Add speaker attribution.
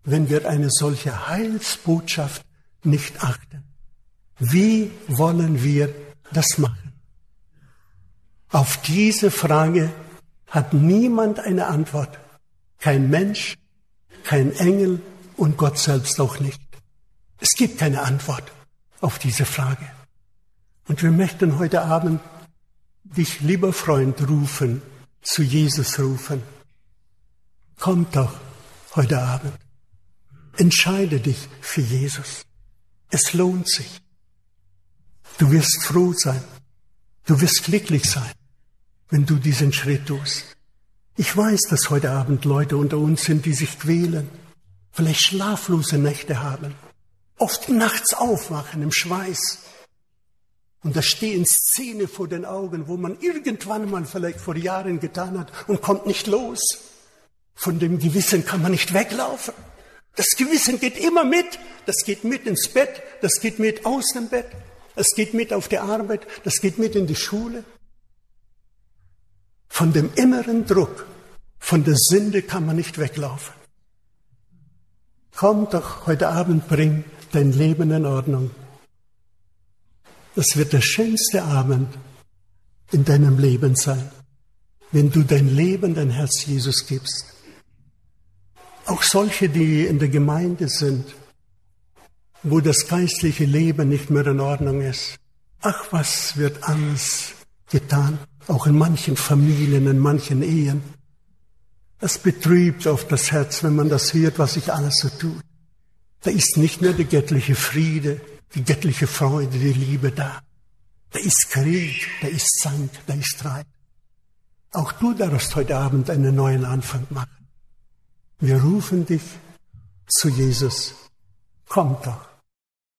Speaker 1: wenn wir eine solche Heilsbotschaft nicht achten? Wie wollen wir das machen? Auf diese Frage hat niemand eine Antwort. Kein Mensch, kein Engel und Gott selbst auch nicht. Es gibt keine Antwort auf diese Frage. Und wir möchten heute Abend dich, lieber Freund, rufen, zu Jesus rufen. Komm doch heute Abend. Entscheide dich für Jesus. Es lohnt sich. Du wirst froh sein. Du wirst glücklich sein, wenn du diesen Schritt tust. Ich weiß, dass heute Abend Leute unter uns sind, die sich quälen, vielleicht schlaflose Nächte haben, oft nachts aufwachen im Schweiß. Und da stehen Szenen vor den Augen, wo man irgendwann mal vielleicht vor Jahren getan hat und kommt nicht los. Von dem Gewissen kann man nicht weglaufen. Das Gewissen geht immer mit. Das geht mit ins Bett, das geht mit aus dem Bett, das geht mit auf die Arbeit, das geht mit in die Schule. Von dem inneren Druck, von der Sünde kann man nicht weglaufen. Komm doch heute Abend, bring dein Leben in Ordnung. Das wird der schönste Abend in deinem Leben sein, wenn du dein Leben, dein Herz Jesus gibst. Auch solche, die in der Gemeinde sind, wo das geistliche Leben nicht mehr in Ordnung ist. Ach, was wird alles getan, auch in manchen Familien, in manchen Ehen. Das betrübt oft das Herz, wenn man das hört, was sich alles so tut. Da ist nicht mehr der göttliche Friede, die göttliche Freude, die Liebe da. Da ist Krieg, da ist Zank, da ist Streit. Auch du darfst heute Abend einen neuen Anfang machen. Wir rufen dich zu Jesus. Komm doch.